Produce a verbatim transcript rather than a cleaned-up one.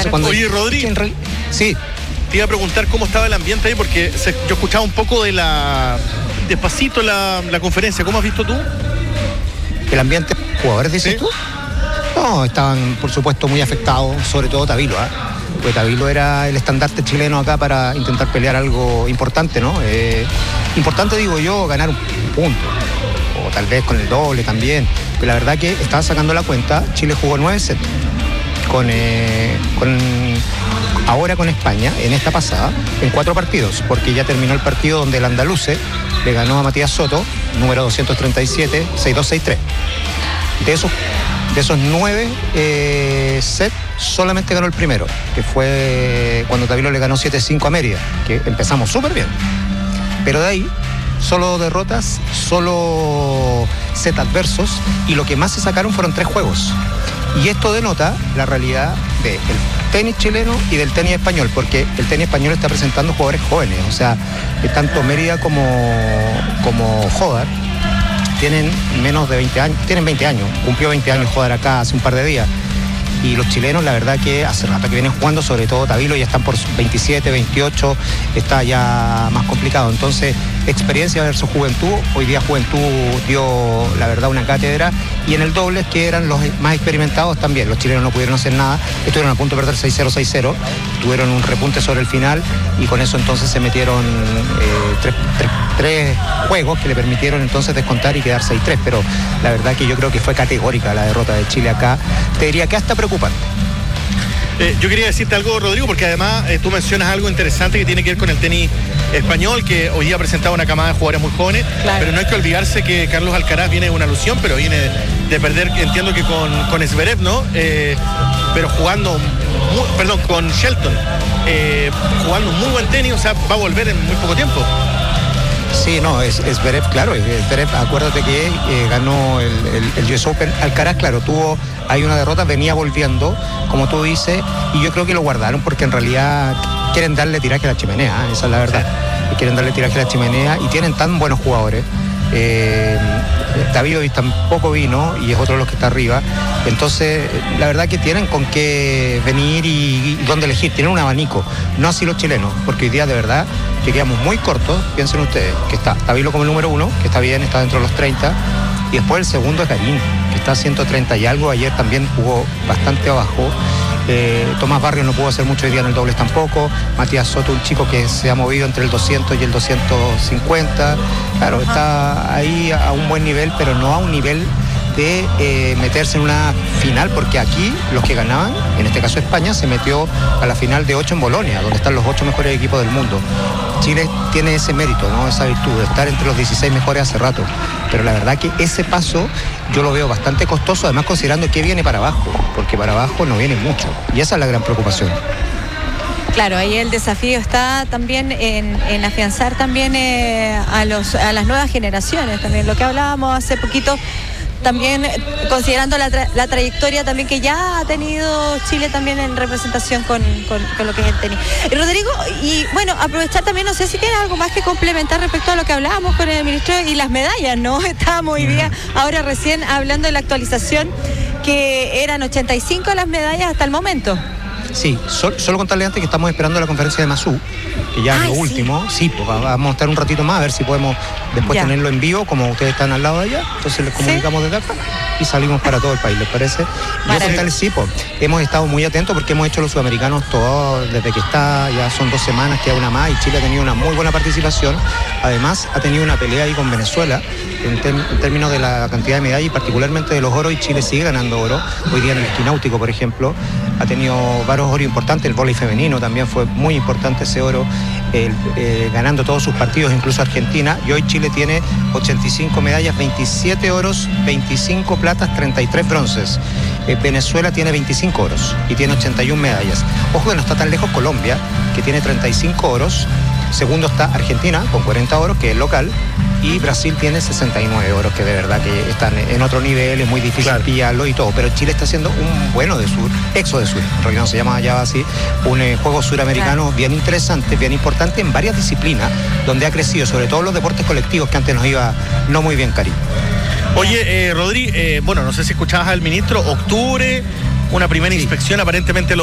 Entonces, claro. cuando Oye, Rodri, en real... sí. te iba a preguntar cómo estaba el ambiente ahí, porque se, yo escuchaba un poco de la despacito la, la conferencia. ¿Cómo has visto tú? El ambiente, jugadores, dices ¿Sí? tú. No, estaban por supuesto muy afectados, sobre todo Tavilo, ¿eh? Porque Tavilo era el estandarte chileno acá para intentar pelear algo importante, ¿no? Eh, importante, digo yo, ganar un punto, o tal vez con el doble también, pero la verdad que estaba sacando la cuenta. Chile jugó nueve sets con, eh, con ahora con España, en esta pasada, en cuatro partidos, porque ya terminó el partido donde el andaluce le ganó a Matías Soto, número doscientos treinta y siete, seis dos, seis tres. De esos, de esos nueve eh, sets, solamente ganó el primero, que fue cuando Tavilo le ganó siete cinco a Mérida, que empezamos súper bien. Pero de ahí, solo derrotas, solo set adversos, y lo que más se sacaron fueron tres juegos. Y esto denota la realidad del tenis chileno y del tenis español, porque el tenis español está presentando jugadores jóvenes, o sea, tanto Mérida como, como Jodar tienen menos de veinte años, tienen veinte años, cumplió veinte años Jodar acá hace un par de días. Y los chilenos, la verdad que hace rato que vienen jugando, sobre todo Tavilo, ya están por veintisiete, veintiocho, está ya más complicado. Entonces, experiencia versus juventud. Hoy día Juventud dio, la verdad, una cátedra. Y en el doble, que eran los más experimentados también. Los chilenos no pudieron hacer nada, estuvieron a punto de perder seis cero, seis cero. Tuvieron un repunte sobre el final y con eso entonces se metieron eh, tres, tres, tres juegos que le permitieron entonces descontar y quedar seis tres. Pero la verdad que yo creo que fue categórica la derrota de Chile acá. Te diría que hasta preocupante. Eh, yo quería decirte algo, Rodrigo, porque además eh, tú mencionas algo interesante que tiene que ver con el tenis español, que hoy día ha presentado una camada de jugadores muy jóvenes, claro. Pero no hay que olvidarse que Carlos Alcaraz viene de una alusión, pero viene de perder, entiendo que con, con Zverev, ¿no? Eh, pero jugando, muy, perdón, con Shelton, eh, jugando muy buen tenis, o sea, va a volver en muy poco tiempo. Sí, no, es, es Zverev, claro, Zverev, acuérdate que eh, ganó el, el, el U S Open. Alcaraz, claro, tuvo ahí una derrota, venía volviendo, como tú dices, y yo creo que lo guardaron porque en realidad quieren darle tiraje a la chimenea, ¿eh? Esa es la verdad, sí. Quieren darle tiraje a la chimenea y tienen tan buenos jugadores. Eh, Davidovich tampoco vino y es otro de los que está arriba, entonces la verdad que tienen con qué venir y, y dónde elegir, tienen un abanico, no así los chilenos, porque hoy día de verdad que quedamos muy cortos. Piensen ustedes que está Tavilo como el número uno, que está bien, está dentro de los treinta, y después el segundo es Garín, que está a ciento treinta y algo, ayer también jugó bastante abajo. Eh, Tomás Barrios no pudo hacer mucho hoy día en el dobles tampoco. Matías Soto, un chico que se ha movido entre el doscientos y el doscientos cincuenta. Claro, está ahí a un buen nivel, pero no a un nivel de eh, meterse en una final, porque aquí los que ganaban, en este caso España, se metió a la final de ocho en Bolonia, donde están los ocho mejores equipos del mundo. Chile tiene ese mérito, ¿no? Esa virtud de estar entre los dieciséis mejores hace rato, pero la verdad que ese paso yo lo veo bastante costoso, además considerando que viene para abajo, porque para abajo no viene mucho, y esa es la gran preocupación. Claro, ahí el desafío está también en, en afianzar también eh, a, los, a las nuevas generaciones, también lo que hablábamos hace poquito, también considerando la, tra la trayectoria también que ya ha tenido Chile también en representación con, con, con lo que es el tenis. Y Rodrigo, y bueno, aprovechar también, no sé si tienes algo más que complementar respecto a lo que hablábamos con el ministro y las medallas, ¿no? Estábamos hoy día, ahora recién hablando de la actualización, que eran ochenta y cinco las medallas hasta el momento. Sí, sol, solo contarle antes que estamos esperando la conferencia de Masú, que ya es lo último. Sí, pues vamos a estar un ratito más a ver si podemos después ya tenerlo en vivo, como ustedes están al lado de allá, entonces les comunicamos ¿sí? desde acá y salimos para todo el país, ¿les parece? Yo contarles, sí, pues hemos estado muy atentos porque hemos hecho los sudamericanos todos desde que está, ya son dos semanas, queda una más, y Chile ha tenido una muy buena participación. Además ha tenido una pelea ahí con Venezuela en, en términos de la cantidad de medallas y particularmente de los oros, y Chile sigue ganando oro. Hoy día en el esquí náutico, por ejemplo, ha tenido varios oros importantes, el vóley femenino también fue muy importante ese oro, el, eh, ganando todos sus partidos, incluso Argentina, y hoy Chile tiene ochenta y cinco medallas, veintisiete oros, veinticinco platas, treinta y tres bronces. Eh, Venezuela tiene veinticinco oros y tiene ochenta y una medallas. Ojo que no está tan lejos Colombia, que tiene treinta y cinco oros. Segundo está Argentina con cuarenta oros, que es local, y Brasil tiene sesenta y nueve oros, que de verdad que están en otro nivel, es muy difícil claro. pillarlo y todo, pero Chile está haciendo un bueno de sur, exo de sur, en realidad no se llama ya así, un eh, juego suramericano claro. bien interesante, bien importante en varias disciplinas, donde ha crecido, sobre todo los deportes colectivos, que antes nos iba no muy bien, Cari. Oye, eh, Rodri, eh, bueno, no sé si escuchabas al ministro, octubre, una primera sí. inspección, aparentemente lo